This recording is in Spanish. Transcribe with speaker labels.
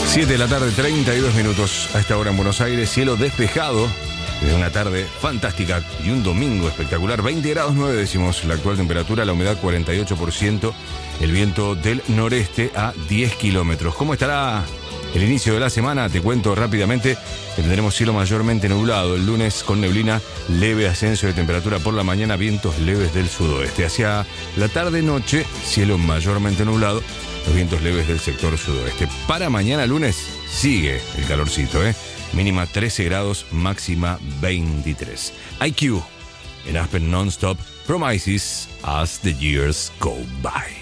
Speaker 1: 7 de la tarde, 32 minutos a esta hora en Buenos Aires. Cielo despejado, de una tarde fantástica y un domingo espectacular. 20 grados 9 décimos la actual temperatura, la humedad 48%, el viento del noreste a 10 kilómetros. ¿Cómo estará el inicio de la semana? Te cuento rápidamente que tendremos cielo mayormente nublado. El lunes con neblina, leve ascenso de temperatura por la mañana, vientos leves del sudoeste. Hacia la tarde-noche, cielo mayormente nublado, los vientos leves del sector sudoeste. Para mañana lunes sigue el calorcito, mínima 13 grados, máxima 23. IQ en Aspen Nonstop, Promises as the years go by.